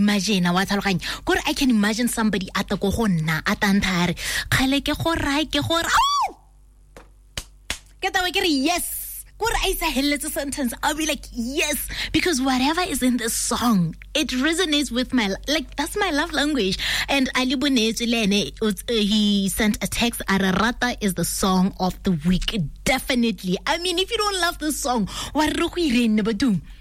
imagine wa tlhaloganya gore I can imagine somebody at the go nna atantare khale ke go rai ke go ke tawe ke re yes gore I say heletse sentence I'll be like yes because whatever is in this song it resonates with my like that's my love language. And Ali Bonetsu lene he sent a text Ararata is the song of the week. Definitely. I mean if you don't love this song wa re go irene badung